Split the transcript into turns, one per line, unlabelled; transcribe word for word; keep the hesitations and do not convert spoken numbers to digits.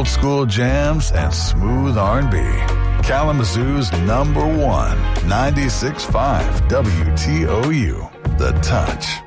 old school jams, and smooth R and B. Kalamazoo's number one, ninety-six point five W T O U, The Touch.